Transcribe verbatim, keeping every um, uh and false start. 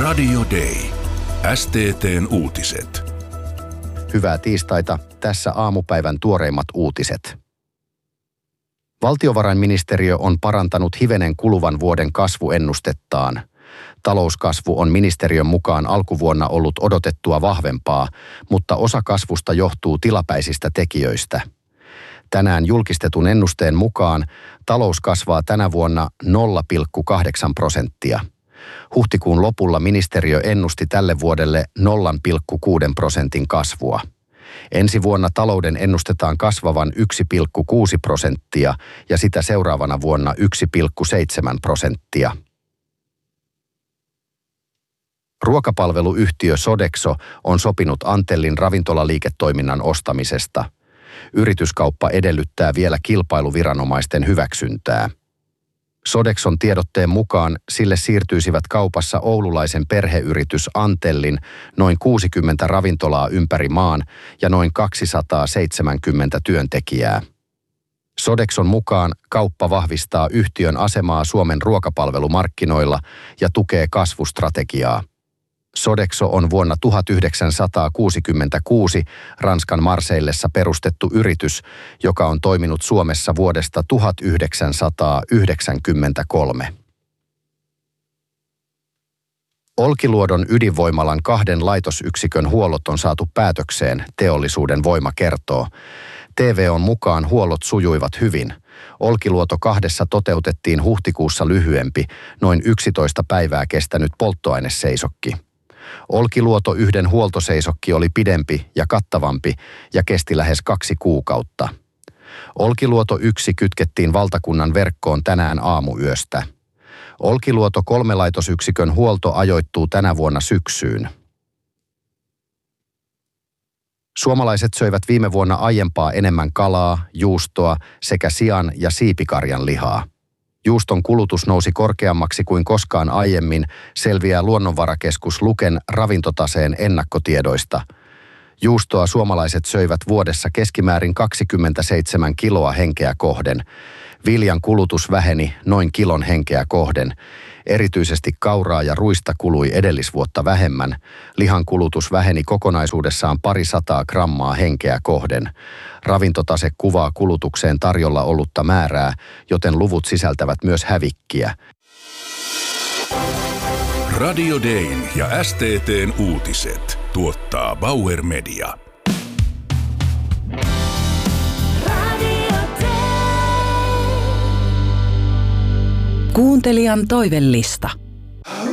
Radio Day. S T T:n uutiset. Hyvää tiistaita. Tässä aamupäivän tuoreimmat uutiset. Valtiovarainministeriö on parantanut hivenen kuluvan vuoden kasvuennustettaan. Talouskasvu on ministeriön mukaan alkuvuonna ollut odotettua vahvempaa, mutta osa kasvusta johtuu tilapäisistä tekijöistä. Tänään julkistetun ennusteen mukaan talous kasvaa tänä vuonna nolla pilkku kahdeksan prosenttia. Huhtikuun lopulla ministeriö ennusti tälle vuodelle nolla pilkku kuusi prosentin kasvua. Ensi vuonna talouden ennustetaan kasvavan yksi pilkku kuusi prosenttia ja sitä seuraavana vuonna yksi pilkku seitsemän prosenttia. Ruokapalveluyhtiö Sodexo on sopinut Antellin ravintolaliiketoiminnan ostamisesta. Yrityskauppa edellyttää vielä kilpailuviranomaisten hyväksyntää. Sodexon tiedotteen mukaan sille siirtyisivät kaupassa oululaisen perheyritys Antellin noin kuusikymmentä ravintolaa ympäri maan ja noin kaksisataaseitsemänkymmentä työntekijää. Sodexon mukaan kauppa vahvistaa yhtiön asemaa Suomen ruokapalvelumarkkinoilla ja tukee kasvustrategiaa. Sodexo on vuonna tuhatyhdeksänsataakuusikymmentäkuusi Ranskan Marseillessa perustettu yritys, joka on toiminut Suomessa vuodesta tuhatyhdeksänsataayhdeksänkymmentäkolme. Olkiluodon ydinvoimalan kahden laitosyksikön huollot on saatu päätökseen, Teollisuuden Voima kertoo. T V:n mukaan huollot sujuivat hyvin. Olkiluoto kahdessa toteutettiin huhtikuussa lyhyempi, noin yksitoista päivää kestänyt polttoaineseisokki. Olkiluoto yhden huoltoseisokki oli pidempi ja kattavampi ja kesti lähes kaksi kuukautta. Olkiluoto yksi kytkettiin valtakunnan verkkoon tänään aamuyöstä. Olkiluoto kolme laitosyksikön huolto ajoittuu tänä vuonna syksyyn. Suomalaiset söivät viime vuonna aiempaa enemmän kalaa, juustoa sekä sian ja siipikarjan lihaa. Juuston kulutus nousi korkeammaksi kuin koskaan aiemmin, selviää Luonnonvarakeskus Luken ravintotaseen ennakkotiedoista. Juustoa suomalaiset söivät vuodessa keskimäärin kaksikymmentäseitsemän kiloa henkeä kohden. Viljan kulutus väheni noin kilon henkeä kohden. Erityisesti kauraa ja ruista kului edellisvuotta vähemmän. Lihan kulutus väheni kokonaisuudessaan pari sataa grammaa henkeä kohden. Ravintotase kuvaa kulutukseen tarjolla ollutta määrää, joten luvut sisältävät myös hävikkiä. Radio Dayn ja S T T:n uutiset tuottaa Bauer Media. Kuuntelijan toivellista.